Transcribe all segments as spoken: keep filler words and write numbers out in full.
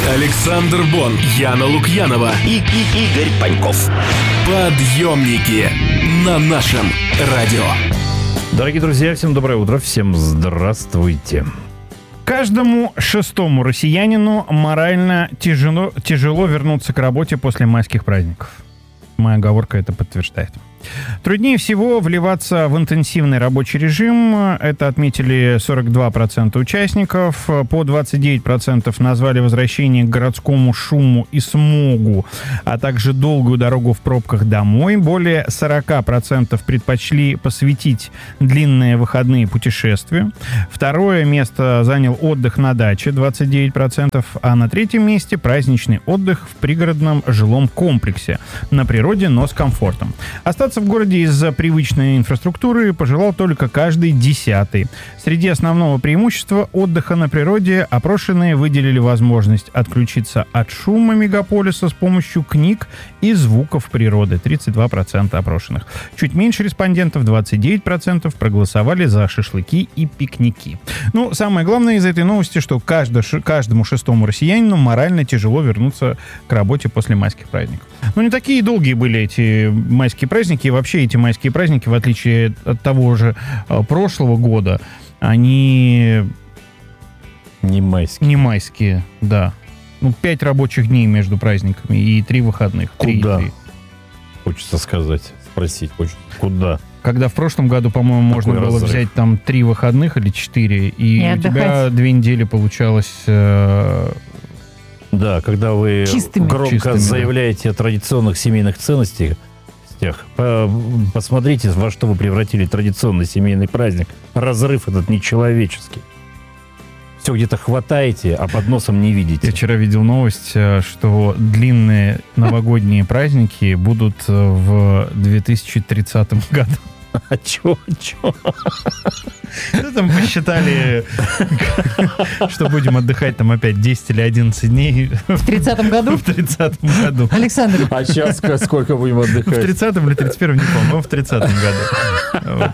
Александр Бон, Яна Лукьянова и, и Игорь Паньков. Подъемники на нашем радио. Дорогие друзья, всем доброе утро, всем здравствуйте. Каждому шестому россиянину морально тяжело, тяжело вернуться к работе после майских праздников. Моя оговорка это подтверждает. Труднее всего вливаться в интенсивный рабочий режим. Это отметили сорок два процента участников. По двадцать девять процентов назвали возвращение к городскому шуму и смогу, а также долгую дорогу в пробках домой. Более сорок процентов предпочли посвятить длинные выходные путешествия. Второе место занял отдых на даче, двадцать девять процентов. А на третьем месте праздничный отдых в пригородном жилом комплексе. На природе, но с комфортом. Остаться в городе из-за привычной инфраструктуры пожелал только каждый десятый. Среди основного преимущества отдыха на природе опрошенные выделили возможность отключиться от шума мегаполиса с помощью книг и звуков природы. тридцать два процента опрошенных. Чуть меньше респондентов, двадцать девять процентов, проголосовали за шашлыки и пикники. Ну, самое главное из этой новости, что каждый, каждому шестому россиянину морально тяжело вернуться к работе после майских праздников. Ну, не такие долгие были эти майские праздники. И вообще эти майские праздники, в отличие от того же э, прошлого года, они... Не майские. Не майские, да. Ну, пять рабочих дней между праздниками и три выходных. Куда? три, три. Хочется сказать, спросить. Хочется. Куда? Когда в прошлом году, по-моему, Такой можно было разрыв. взять там три выходных или четыре, и, И у тебя две недели получалось... Э, Да, когда вы Чистыми. громко Чистыми, заявляете о традиционных семейных ценностях, по- посмотрите, во что вы превратили традиционный семейный праздник. Разрыв этот нечеловеческий. Все где-то хватаете, а под носом не Я видите. вчера видел новость, э, что длинные новогодние праздники будут э, в две тысячи тридцатом году. А чё, чё? Ну, там посчитали, что будем отдыхать там опять десять или одиннадцать дней В тридцатом году? в тридцатом году. Александр, А сейчас сколько будем В отдыхать? тридцатом или тридцать первом, не помню, но в тридцатом году.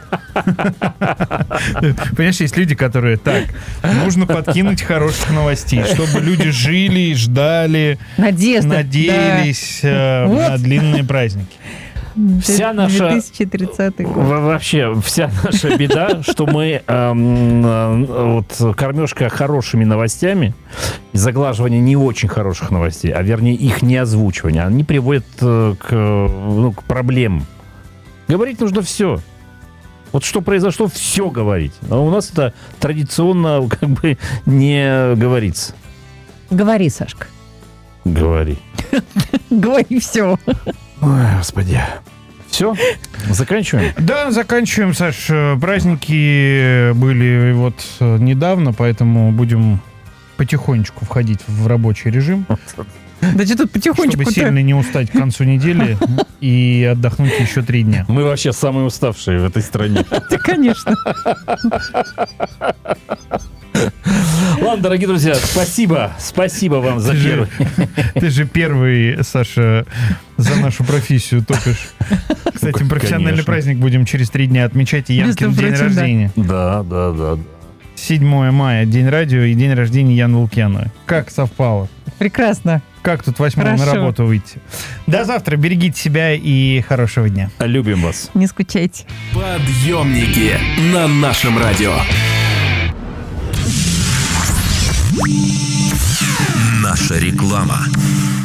Вот. Понимаешь, есть люди, которые так, нужно подкинуть хороших новостей, чтобы люди жили и ждали, надежда. надеялись э, Вот. на длинные праздники. Вся наша- две тысячи тридцатый год. Во- Вообще, вся наша беда, что мы эм, э, вот кормежка хорошими новостями и заглаживание не очень хороших новостей, а вернее их не озвучивание, они приводят э, к, ну, к проблемам. Говорить нужно все. Вот что произошло, все говорить. Но у нас это традиционно как бы не говорится. Говори, Сашка. Говори. Говори все. Ой, господи. Все? Заканчиваем? Да, заканчиваем, Саш. Праздники были вот недавно, поэтому будем потихонечку входить в рабочий режим, Да что тут чтобы потихонечку-то? сильно не устать к концу недели и отдохнуть еще три дня. Мы вообще самые уставшие в этой стране. Да, конечно. Ладно, дорогие друзья, спасибо. Спасибо вам за Ты же- первый. Ты же первый, Саша, за нашу профессию топишь. Кстати, Ну, профессиональный конечно. праздник будем через три дня отмечать. И Янкин Между день прочим, да. рождения. Да, да, да. седьмое мая, день радио и день рождения Яны Лукьяновой. Как совпало? Прекрасно. Как тут восьмого на Хорошо. работу выйти? До завтра. Берегите себя и хорошего дня. Любим вас. Не скучайте. Подъемники на нашем радио. Наша реклама.